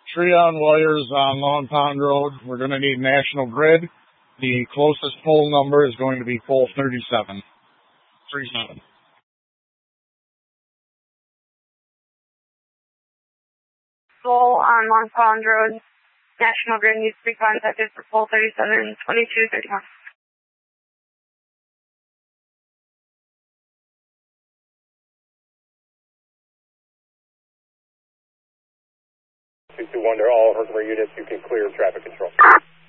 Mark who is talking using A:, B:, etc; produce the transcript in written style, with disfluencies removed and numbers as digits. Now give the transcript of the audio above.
A: tree on wires on Long Pond Road. We're going to need National Grid. The closest pole number is going to be pole 37. 37.
B: Pole on Long Pond Road. National Grid needs to be contacted for pole 37, 2231.
C: 221 to all Herkimer units, you can clear traffic control.